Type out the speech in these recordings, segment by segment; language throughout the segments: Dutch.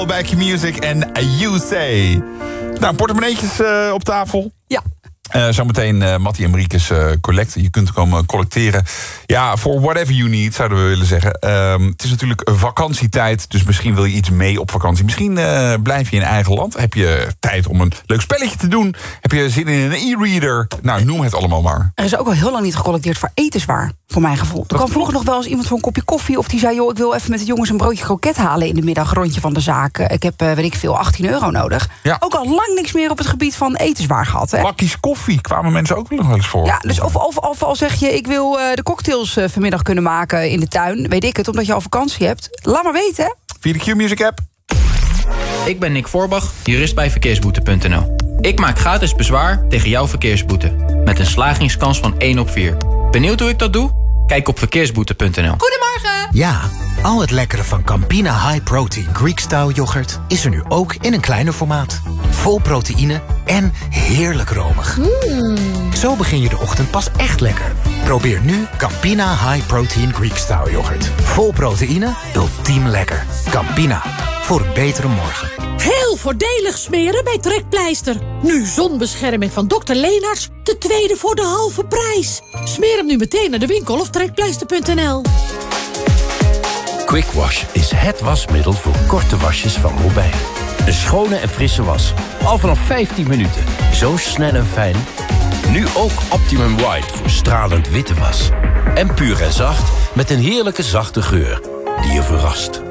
Bij Q-Music en You Say. Nou, portemonneetjes op tafel. Ja. Zometeen Mattie en Mariekes Collect. Je kunt komen collecteren. Ja, voor whatever you need, zouden we willen zeggen. Het is natuurlijk vakantietijd, dus misschien wil je iets mee op vakantie. Misschien blijf je in eigen land. Heb je tijd om een leuk spelletje te doen? Heb je zin in een e-reader? Nou, noem het allemaal maar. Er is ook al heel lang niet gecollecteerd voor etenswaar, voor mijn gevoel. Er kwam vroeger nog wel eens iemand voor een kopje koffie, of die zei, joh, ik wil even met de jongens een broodje kroket halen in de middag, rondje van de zaak. Ik heb, weet ik veel, €18 nodig. Ja. Ook al lang niks meer op het gebied van etenswaar gehad. Hè? Bakjes koffie kwamen mensen ook nog wel eens voor. Ja, dus of al zeg je, ik wil de cocktails vanmiddag kunnen maken in de tuin, weet ik het, omdat je al vakantie hebt. Laat maar weten, hè? Via de Q-Music app. Ik ben Nick Voorbach, jurist bij verkeersboete.nl. Ik maak gratis bezwaar tegen jouw verkeersboete. Met een slagingskans van 1 op 4. Benieuwd hoe ik dat doe? Kijk op verkeersboete.nl. Goedemorgen! Ja, al het lekkere van Campina High Protein Greek-style yoghurt is er nu ook in een kleiner formaat. Vol proteïne en heerlijk romig. Zo begin je de ochtend pas echt lekker. Probeer nu Campina High Protein Greek-style yoghurt. Vol proteïne, ultiem lekker. Campina, voor een betere morgen. Heel voordelig smeren bij Trekpleister. Nu zonbescherming van Dr. Leenaerts, de tweede voor de halve prijs. Smeer hem nu meteen naar de winkel of trekpleister.nl. Quick Wash is het wasmiddel voor korte wasjes van Robijn. Een schone en frisse was. Al vanaf 15 minuten. Zo snel en fijn. Nu ook Optimum White voor stralend witte was. En puur en zacht met een heerlijke zachte geur die je verrast.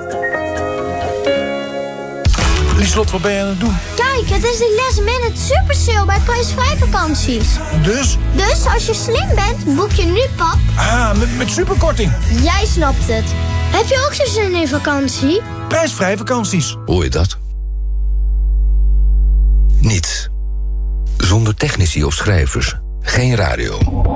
Lieslot, wat ben je aan het doen? Kijk, het is de last minute super sale bij prijsvrij vakanties. Dus? Dus als je slim bent, boek je nu, pap. Ah, met superkorting. Jij snapt het. Heb je ook zo zin in vakantie? Prijsvrij vakanties. Hoor je dat? Niets. Zonder technici of schrijvers. Geen radio.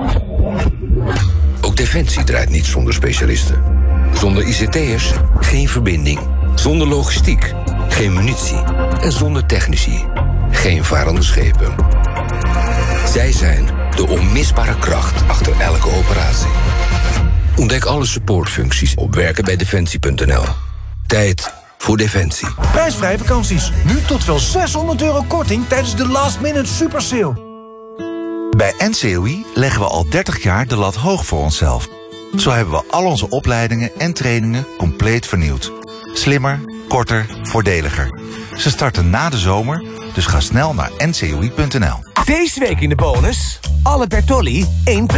Ook Defensie draait niet zonder specialisten. Zonder ICT'ers geen verbinding. Zonder logistiek geen munitie. En zonder technici geen varende schepen. Zij zijn de onmisbare kracht achter elke operatie. Ontdek alle supportfuncties op werkenbijdefensie.nl. Tijd voor Defensie. Prijsvrij vakanties. Nu tot wel €600 korting tijdens de last minute super sale. Bij NCOI leggen we al 30 jaar de lat hoog voor onszelf. Zo hebben we al onze opleidingen en trainingen compleet vernieuwd. Slimmer, korter, voordeliger. Ze starten na de zomer, dus ga snel naar ncoi.nl. Deze week in de bonus, alle Bertolli 1